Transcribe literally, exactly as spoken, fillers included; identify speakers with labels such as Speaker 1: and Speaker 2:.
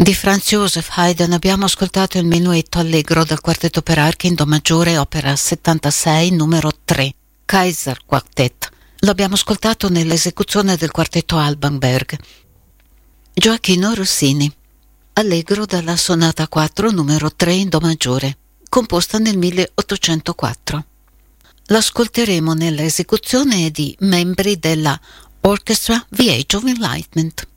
Speaker 1: Di Franz Joseph Haydn abbiamo ascoltato il Menuetto Allegro dal quartetto per archi in Do maggiore, opera settantasei, numero tre, Kaiser Quartet. L'abbiamo ascoltato nell'esecuzione del quartetto Albanberg. Gioachino Rossini, Allegro dalla sonata quattro, numero tre in Do maggiore, composta nel milleottocentoquattro. L'ascolteremo nell'esecuzione di membri della Orchestra The Age of Enlightenment.